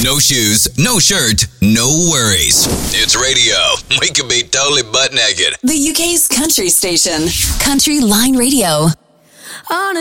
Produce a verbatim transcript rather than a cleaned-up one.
No shoes, no shirt, no worries. It's radio. We could be totally butt naked. The U K's country station, Country Line Radio. On